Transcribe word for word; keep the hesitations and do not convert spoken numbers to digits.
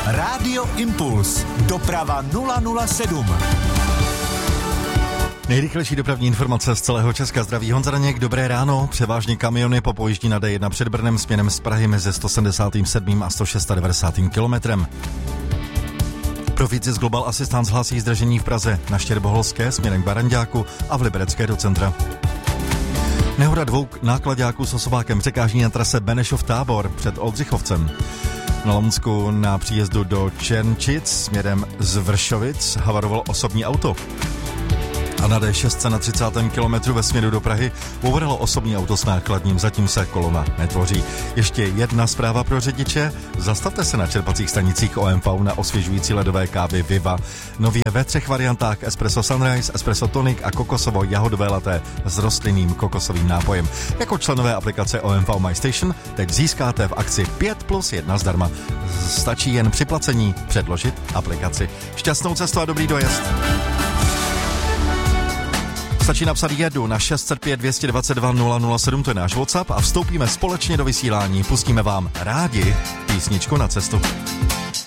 Rádio Impuls. Doprava nula nula sedm. Nejrychlejší dopravní informace z celého Česka. Zdraví Honza Daněk, dobré ráno. Převážně kamiony popojíždí na D jedna před Brnem směrem z Prahy mezi sto sedmdesát sedm a sto devadesát šest kilometrem. Proficis Global Assistance hlásí zdražení v Praze na Štěrboholské směrem k Baranďáku a v Liberecké do centra. Nehoda dvou náklaďáků s osobákem překáží na trase Benešov-Tábor před Oldřichovcem. Na Lamsku na příjezdu do Černčic směrem z Vršovic havarovalo osobní auto. A na D šest na třicátém kilometru ve směru do Prahy uvrhlo osobní auto s nákladním, zatím se kolona netvoří. Ještě jedna zpráva pro řidiče. Zastavte se na čerpacích stanicích O M V na osvěžující ledové kávy Viva. Nově ve třech variantách Espresso Sunrise, Espresso Tonic a kokosovo-jahodové latte s rostlinným kokosovým nápojem. Jako členové aplikace O M V My Station teď získáte v akci pět plus jedna zdarma. Stačí jen při placení předložit aplikaci. Šťastnou cestu a dobrý dojezd. Stačí napsat jedu na šest set pět dvě stě dvacet dva nula nula sedm, to je náš WhatsApp a vstoupíme společně do vysílání. Pustíme vám rádi písničku na cestu.